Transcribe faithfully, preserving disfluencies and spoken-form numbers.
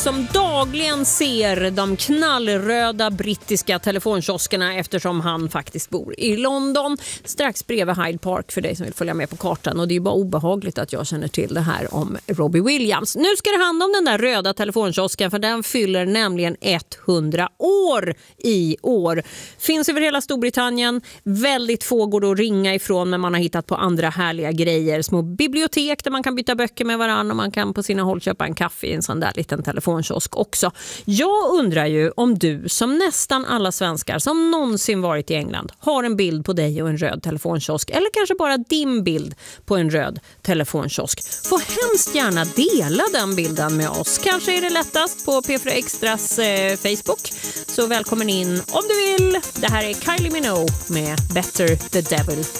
som dagligen ser de knallröda brittiska telefonkioskerna eftersom han faktiskt bor i London, strax bredvid Hyde Park för dig som vill följa med på kartan. Och det är ju bara obehagligt att jag känner till det här om Robbie Williams. Nu ska det handla om den där röda telefonkiosken, för den fyller nämligen hundra år i år. Finns över hela Storbritannien, väldigt få går att ringa ifrån, men man har hittat på andra härliga grejer. Små bibliotek där man kan byta böcker med varandra och man kan på sina håll köpa en kaffe i en sån där liten telefonkiosk också. Jag undrar ju om du, som nästan alla svenskar som någonsin varit i England, har en bild på dig och en röd telefonkiosk, eller kanske bara din bild på en röd telefonkiosk. Får hemskt gärna dela den bilden med oss. Kanske är det lättast på P fyra Extras eh, Facebook. Så välkommen in om du vill. Det här är Kylie Minogue med Better the Devil